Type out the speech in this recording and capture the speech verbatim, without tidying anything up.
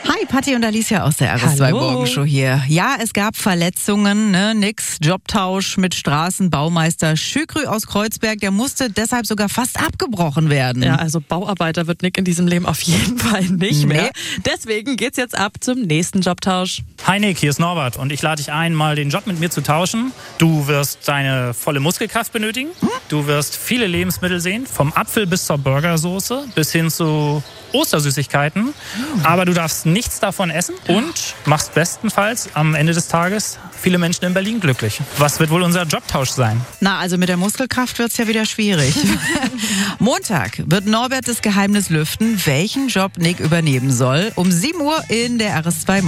Hi, Patti und Alicia aus der R S zwei Morgenshow hier. Ja, es gab Verletzungen, ne? Nix, Jobtausch mit Straßenbaumeister Schükrü aus Kreuzberg. Der musste deshalb sogar fast abgebrochen werden. Ja, also Bauarbeiter wird Nick in diesem Leben auf jeden Fall nicht Nee. mehr. Deswegen geht's jetzt ab zum nächsten Jobtausch. Hi Nick, hier ist Norbert und ich lade dich ein, mal den Job mit mir zu tauschen. Du wirst deine volle Muskelkraft benötigen. Du wirst viele Lebensmittel sehen, vom Apfel bis zur Burgersoße bis hin zu Ostersüßigkeiten. Aber du darfst nichts davon essen und machst bestenfalls am Ende des Tages viele Menschen in Berlin glücklich. Was wird wohl unser Jobtausch sein? Na, also mit der Muskelkraft wird's ja wieder schwierig. Montag wird Norbert das Geheimnis lüften, welchen Job Nick übernehmen soll. Um sieben Uhr in der R S zwei